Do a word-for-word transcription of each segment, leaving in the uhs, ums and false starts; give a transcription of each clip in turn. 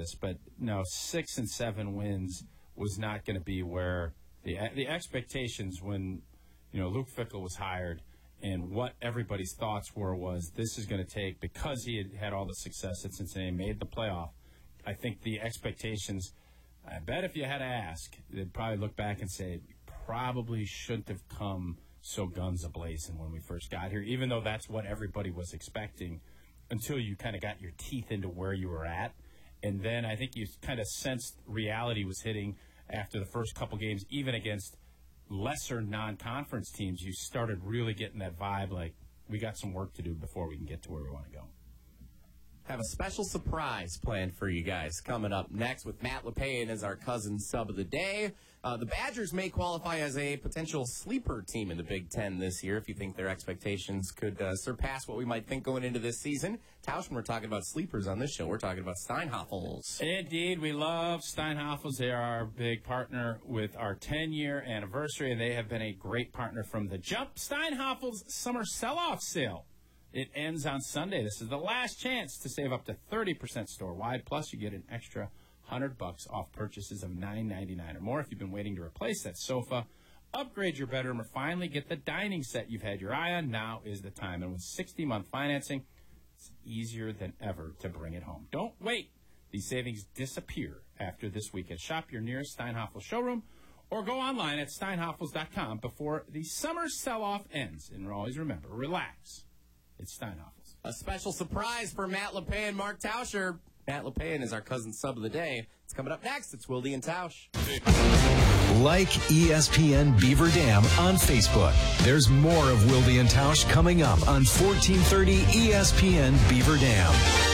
this, but no, six and seven wins was not going to be where the the expectations when, you know, Luke Fickell was hired and what everybody's thoughts were was this is going to take, because he had had all the success at Cincinnati, made the playoff. I think the expectations, I bet if you had to ask, they'd probably look back and say, probably shouldn't have come so guns a-blazing when we first got here, even though that's what everybody was expecting until you kind of got your teeth into where you were at. And then I think you kind of sensed reality was hitting after the first couple games, even against lesser non-conference teams. You started really getting that vibe like we got some work to do before we can get to where we want to go. Have a special surprise planned for you guys coming up next with Matt LePayan as our cousin sub of the day. Uh, the Badgers may qualify as a potential sleeper team in the Big Ten this year if you think their expectations could uh, surpass what we might think going into this season. Tausch, when we're talking about sleepers on this show, we're talking about Steinhoffels. Indeed, we love Steinhoffels. They are our big partner with our ten-year anniversary, and they have been a great partner from the jump. Steinhoffels Summer Sell-Off Sale. It ends on Sunday. This is the last chance to save up to thirty percent store-wide, plus you get an extra one hundred bucks off purchases of nine ninety-nine or more. If you've been waiting to replace that sofa, upgrade your bedroom, or finally get the dining set you've had your eye on, now is the time. And with sixty-month financing, it's easier than ever to bring it home. Don't wait. These savings disappear after this weekend. Shop your nearest Steinhoffel showroom or go online at steinhoffels dot com before the summer sell-off ends. And always remember, relax. It's Steinhoffels. A special surprise for Matt LePayan and Mark Tauscher. Matt LePayan is our cousin sub of the day. It's coming up next. It's Wilde and Tausch. Like E S P N Beaver Dam on Facebook. There's more of Wilde and Tausch coming up on fourteen thirty E S P N Beaver Dam.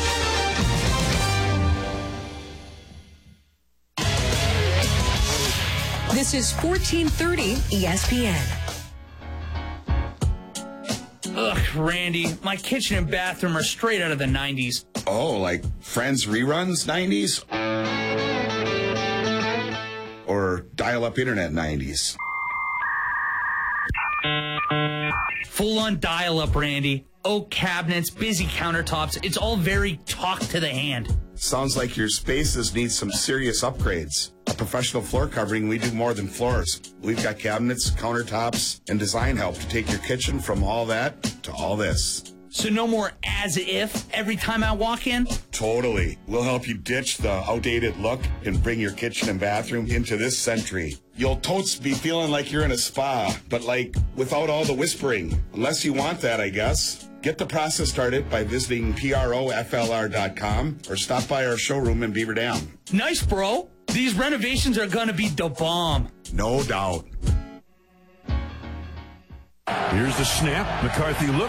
This is fourteen thirty E S P N. Ugh, Randy, my kitchen and bathroom are straight out of the nineties. Oh, like Friends reruns nineties? Or dial-up internet nineties? Full-on dial-up, Randy. Oak cabinets, busy countertops. It's all very talk to the hand. Sounds like your spaces need some serious upgrades. A professional floor covering, we do more than floors. We've got cabinets, countertops, and design help to take your kitchen from all that to all this. So no more as if every time I walk in? Totally. We'll help you ditch the outdated look and bring your kitchen and bathroom into this century. You'll totes be feeling like you're in a spa, but like without all the whispering. Unless you want that, I guess. Get the process started by visiting pro f l r dot com or stop by our showroom in Beaver Dam. Nice, bro. These renovations are going to be the bomb. No doubt. Here's the snap. McCarthy looks.